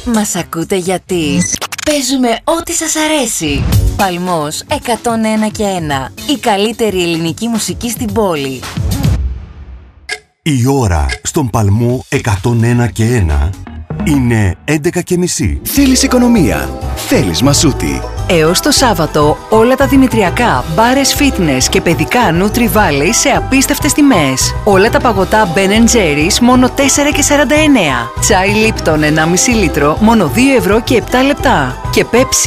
Μας ακούτε γιατί παίζουμε ό,τι σας αρέσει. Παλμός 101,1. Η καλύτερη ελληνική μουσική στην πόλη. Η ώρα στον Παλμό 101,1 είναι 11:30. Θέλεις οικονομία, θέλεις Μασούτη. Έως το Σάββατο όλα τα δημητριακά, μπάρες fitness και παιδικά Nutri Valley σε απίστευτες τιμές. Όλα τα παγωτά Ben & Jerry's μόνο 4,49. Τσάι Lipton 1,5 λίτρο μόνο 2 ευρώ και 7 λεπτά. Και Pepsi